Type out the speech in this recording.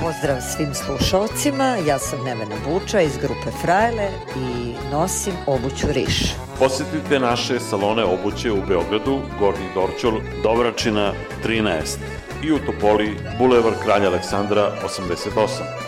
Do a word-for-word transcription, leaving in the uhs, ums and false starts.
pozdrav svim slušalcima, ja sam Nevena Buča iz grupe Frajle i nosim obuću Riš. Posjetite naše salone obuće u Beogradu, Gornji Dorćol, Dovračina trinaest i u Topoli, Bulevar Kralja Aleksandra osamdeset osam.